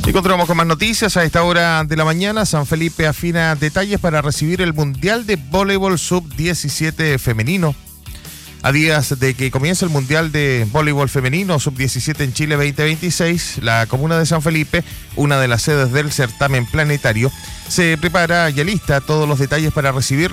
Y continuamos con más noticias. A esta hora de la mañana, San Felipe afina detalles para recibir el Mundial de Voleibol Sub-17 femenino. A días de que comience el Mundial de Voleibol Femenino Sub-17 en Chile 2026, la comuna de San Felipe, una de las sedes del certamen planetario, se prepara y alista todos los detalles para recibir